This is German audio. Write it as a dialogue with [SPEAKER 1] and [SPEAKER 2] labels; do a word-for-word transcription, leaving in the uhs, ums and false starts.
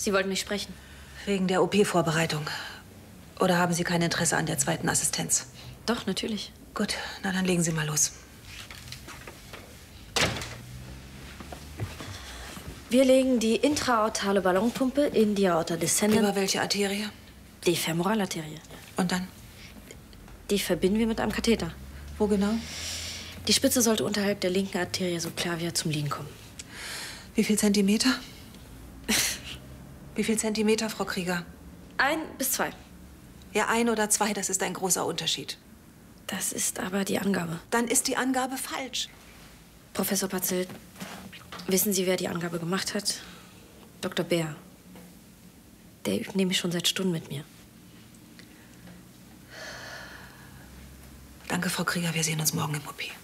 [SPEAKER 1] Sie wollten mich sprechen.
[SPEAKER 2] Wegen der O P-Vorbereitung. Oder haben Sie kein Interesse an der zweiten Assistenz?
[SPEAKER 1] Doch, natürlich.
[SPEAKER 2] Gut, na dann legen Sie mal los.
[SPEAKER 1] Wir legen die intraaortale Ballonpumpe in die Aorta descendens.
[SPEAKER 2] Über welche Arterie?
[SPEAKER 1] Die Femoralarterie.
[SPEAKER 2] Und dann?
[SPEAKER 1] Die verbinden wir mit einem Katheter.
[SPEAKER 2] Wo genau?
[SPEAKER 1] Die Spitze sollte unterhalb der linken Arterie subclavia zum Liegen kommen.
[SPEAKER 2] Wie viel Zentimeter? Wie viel Zentimeter, Frau Krieger?
[SPEAKER 1] Ein bis zwei.
[SPEAKER 2] Ja, ein oder zwei, das ist ein großer Unterschied.
[SPEAKER 1] Das ist aber die Angabe.
[SPEAKER 2] Dann ist die Angabe falsch.
[SPEAKER 1] Professor Patzel, wissen Sie, wer die Angabe gemacht hat? Doktor Bär. Der übt nämlich schon seit Stunden mit mir.
[SPEAKER 2] Danke, Frau Krieger. Wir sehen uns morgen im O P.